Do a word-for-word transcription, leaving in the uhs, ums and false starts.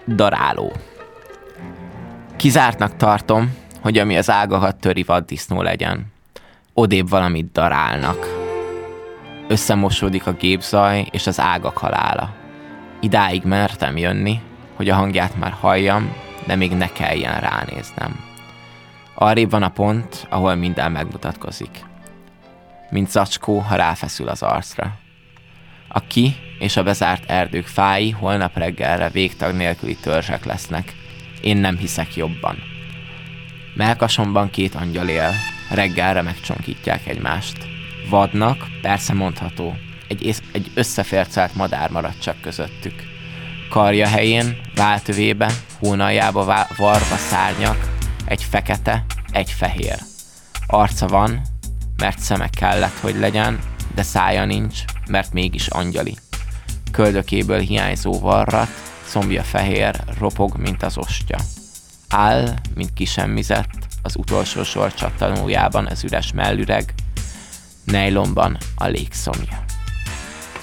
Daráló. Kizártnak tartom, hogy ami az ágakat töri vaddisznó legyen. Odébb valamit darálnak. Összemosódik a gépzaj és az ágak halála. Idáig mertem jönni, hogy a hangját már halljam, de még ne kelljen ránéznem. Arrébb van a pont, ahol minden megmutatkozik. Mint zacskó, ha ráfeszül az arcra. A ki- és a bezárt erdők fái holnap reggelre végtag nélküli törzsek lesznek. Én nem hiszek jobban. Mellkasomban két angyal él, reggelre megcsonkítják egymást. Vadnak, persze mondható, egy, ész- egy összefércelt madár maradt csak közöttük. Karja helyén, váltövébe, hónaljába vá- varva szárnyak, egy fekete, egy fehér. Arca van, mert szeme kellett, hogy legyen, de szája nincs, mert mégis angyali. Köldökéből hiányzó varrat, combja fehér, ropog, mint az ostya. Áll, mint kisemmizett, az utolsó sor csattanójában az üres mellüreg, nejlomban a légszomja.